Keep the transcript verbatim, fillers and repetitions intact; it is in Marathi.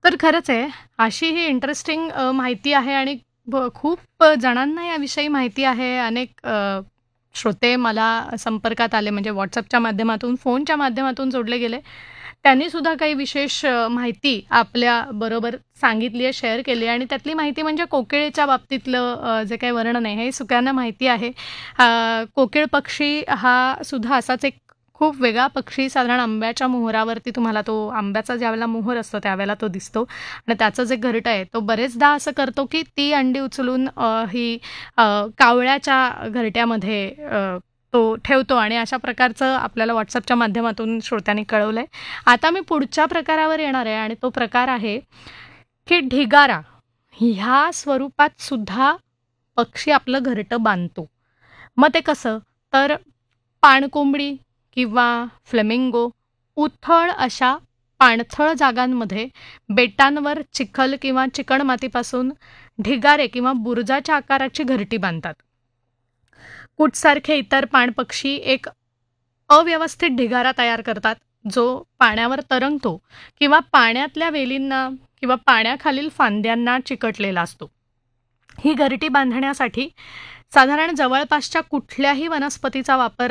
तर खरंच आहे, अशी ही इंटरेस्टिंग अ, माहिती आहे आणि ब खूप अ, जणांना याविषयी माहिती आहे. अनेक अ, श्रोते मला संपर्कात आले म्हणजे WhatsAppच्या माध्यमातून, फोनच्या माध्यमातून जोडले गेले. त्यांनी सुद्धा काही विशेष अ, माहिती आपल्याबरोबर सांगितली आहे, शेअर केली आहे आणि त्यातली माहिती म्हणजे कोकिळेच्या बाबतीतलं अ, जे काही वर्णन आहे, हे सगळ्यांना माहिती आहे. अ, कोकिळ पक्षी हा सुद्धा असाच एक खूप वेगळा पक्षी साधारण आंब्याच्या मोहरावरती तुम्हाला तो आंब्याचा ज्यावेळेला मोहर असतो त्यावेळेला तो दिसतो आणि त्याचं जे घरटं आहे तो बरेचदा असं करतो की ती अंडी उचलून अ, ही अ, कावळ्याच्या घरट्यामध्ये अ, तो ठेवतो आणि अशा प्रकारचं आपल्याला WhatsAppच्या माध्यमातून श्रोत्यांनी कळवलंय. आता मी पुढच्या प्रकारावर येणार आहे आणि तो प्रकार आहे की ढिगारा. ह्या स्वरूपात सुद्धा पक्षी आपलं घरटं बांधतो. मग ते कसं? तर पाणकोंबडी किंवा फ्लेमिंगो उथळ अशा पाणथळ जागांमध्ये बेटांवर चिखल किंवा चिकणमातीपासून ढिगारे किंवा बुरुजाच्या आकाराची घरटी बांधतात. कूटसारखे इतर पाणपक्षी एक अव्यवस्थित ढिगारा तयार करतात, जो पाण्यावर तरंगतो किंवा पाण्यातल्या वेलींना किंवा पाण्याखालील फांद्यांना चिकटलेला असतो. ही घरटी बांधण्यासाठी साधारण जवळपासच्या कुठल्याही वनस्पतीचा वापर